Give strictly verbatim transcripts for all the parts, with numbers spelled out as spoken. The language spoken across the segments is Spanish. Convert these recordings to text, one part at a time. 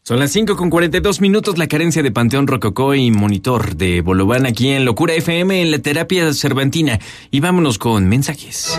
Son las cinco con cuarenta y dos minutos, la carencia de Panteón Rococó y Monitor de Bolobán aquí en Locura F M en la terapia cervantina. Y vámonos con mensajes.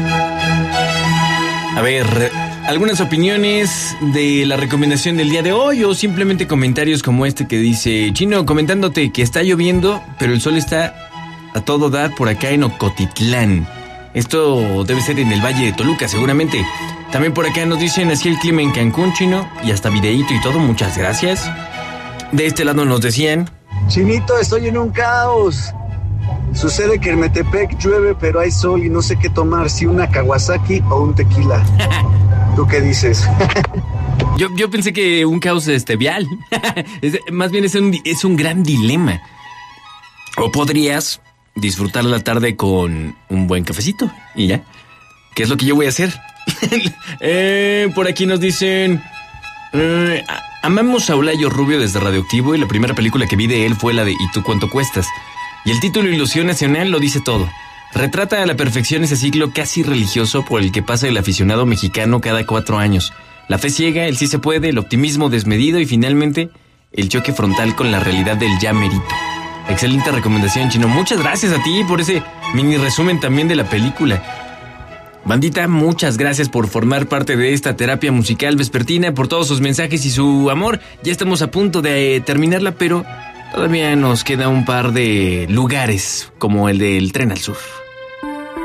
A ver, algunas opiniones de la recomendación del día de hoy o simplemente comentarios como este que dice: Chino, comentándote que está lloviendo, pero el sol está a todo dar por acá en Ocotitlán. Esto debe ser en el Valle de Toluca, seguramente. También por acá nos dicen así el clima en Cancún, Chino, y hasta videíto y todo, muchas gracias. De este lado nos decían: Chinito, estoy en un caos. Sucede que en Metepec llueve, pero hay sol y no sé qué tomar, si una Kawasaki o un tequila. ¿Tú qué dices? yo, yo pensé que un caos este, vial. es, más bien es un, es un gran dilema. O podrías disfrutar la tarde con un buen cafecito y ya. ¿Qué es lo que yo voy a hacer? eh, por aquí nos dicen: eh, amamos a Olayo Rubio desde Radioactivo y la primera película que vi de él fue la de ¿Y tú cuánto cuestas? Y el título Ilusión Nacional lo dice todo. Retrata a la perfección ese ciclo casi religioso por el que pasa el aficionado mexicano cada cuatro años. La fe ciega, el sí se puede, el optimismo desmedido y finalmente el choque frontal con la realidad del ya merito. Excelente recomendación, Chino. Muchas gracias a ti por ese mini resumen también de la película. Bandita, muchas gracias por formar parte de esta terapia musical vespertina, por todos sus mensajes y su amor. Ya estamos a punto de eh, terminarla, pero todavía nos queda un par de lugares, como el del Tren al Sur.